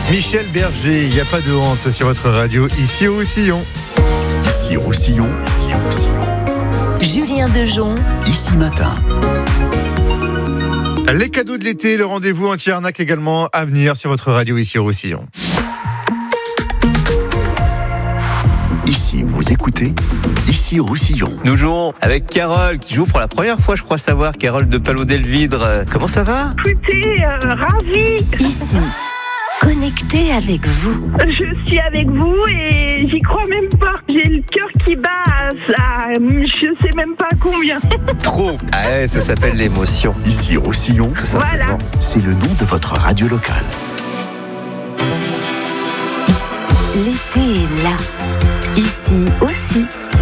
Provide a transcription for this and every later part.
Michel Berger, il n'y a pas de honte sur votre radio, ici au Roussillon. Ici Roussillon, ici Roussillon. Julien Dejon, Ici Matin. Les cadeaux de l'été, le rendez-vous anti-arnaque également à venir sur votre radio, ici au Roussillon. Ici, vous écoutez Ici Roussillon. Nous jouons avec Carole qui joue pour la première fois, je crois savoir. Carole de Palot-Delvidre. Comment ça va? Écoutez, ravie. ici, connecté avec vous. Je suis avec vous et j'y crois même pas. J'ai le cœur qui bat à je sais même pas combien. Trop. Ah ouais, ça s'appelle l'émotion. Ici Roussillon, Tout simplement. Voilà. c'est le nom de votre radio locale. L'été est là. Ici aussi.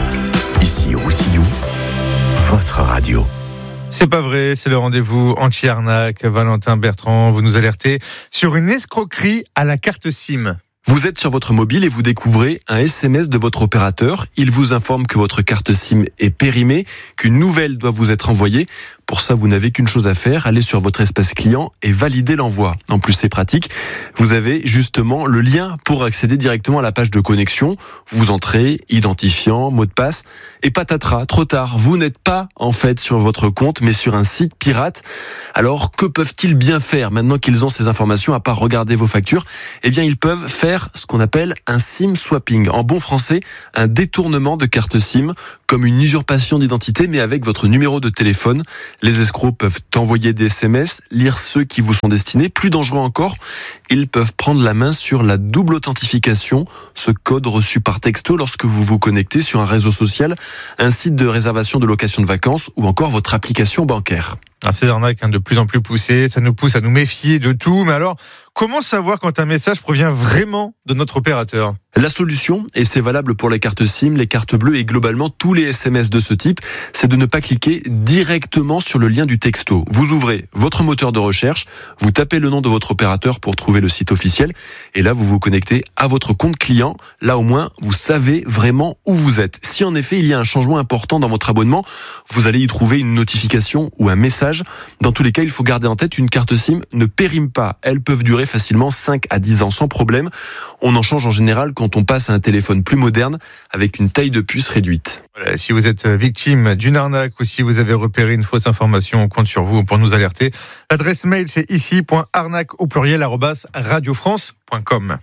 Ici Roussillon, votre radio. C'est pas vrai, c'est le rendez-vous anti-arnaque. Valentin Bertrand, vous nous alertez sur une escroquerie à la carte SIM. Vous êtes sur votre mobile et vous découvrez un SMS de votre opérateur. Il vous informe que votre carte SIM est périmée, qu'une nouvelle doit vous être envoyée. Pour ça, vous n'avez qu'une chose à faire, aller sur votre espace client et valider l'envoi. En plus, c'est pratique. Vous avez justement le lien pour accéder directement à la page de connexion. Vous entrez, identifiant, mot de passe, et patatras, trop tard. Vous n'êtes pas, en fait, sur votre compte, mais sur un site pirate. Alors, que peuvent-ils bien faire maintenant qu'ils ont ces informations, à part regarder vos factures? Eh bien, ils peuvent faire ce qu'on appelle un SIM swapping. En bon français, un détournement de carte SIM, comme une usurpation d'identité, mais avec votre numéro de téléphone. Les escrocs peuvent envoyer des SMS, lire ceux qui vous sont destinés. Plus dangereux encore, ils peuvent prendre la main sur la double authentification, ce code reçu par texto lorsque vous vous connectez sur un réseau social, un site de réservation de location de vacances ou encore votre application bancaire. Ces arnaques de plus en plus poussées, ça nous pousse à nous méfier de tout. Mais alors, comment savoir quand un message provient vraiment de notre opérateur ? La solution, et c'est valable pour les cartes SIM, les cartes bleues et globalement tous les SMS de ce type, c'est de ne pas cliquer directement sur le lien du texto. Vous ouvrez votre moteur de recherche, vous tapez le nom de votre opérateur pour trouver le site officiel et là vous vous connectez à votre compte client. Là au moins, vous savez vraiment où vous êtes. Si en effet il y a un changement important dans votre abonnement, vous allez y trouver une notification ou un message. Dans tous les cas, il faut garder en tête, une carte SIM ne périme pas. Elles peuvent durer facilement 5 à 10 ans sans problème. On en change en général quand on passe à un téléphone plus moderne avec une taille de puce réduite. Voilà, si vous êtes victime d'une arnaque ou si vous avez repéré une fausse information, on compte sur vous pour nous alerter. L'adresse mail, c'est ici.arnaque au pluriel @radiofrance.com.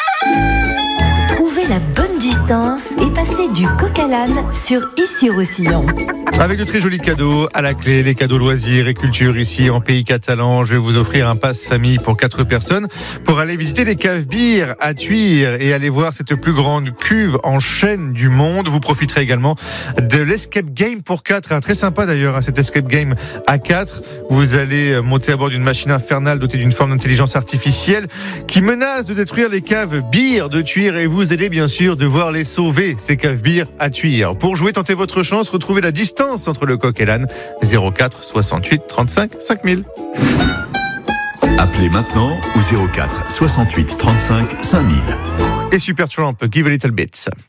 Trouvez la bonne distance et passez du coq à l'âne sur Ici Roussillon. Avec de très jolis cadeaux à la clé, les cadeaux loisirs et culture ici en pays catalan. Je vais vous offrir un pass famille pour 4 personnes pour aller visiter les caves bières à Thuir et aller voir cette plus grande cuve en chêne du monde. Vous profiterez également de l'escape game pour 4, très sympa d'ailleurs, cet escape game à 4. Vous allez monter à bord d'une machine infernale dotée d'une forme d'intelligence artificielle qui menace de détruire les caves bières de Thuir et vous allez bien sûr devoir les sauver, ces caves bières à Thuir. Pour jouer, tentez votre chance, retrouvez la distance entre le coq et l'âne, 04 68 35 5000. Appelez maintenant au 04 68 35 5000. Et Supertramp, Give a Little Bit.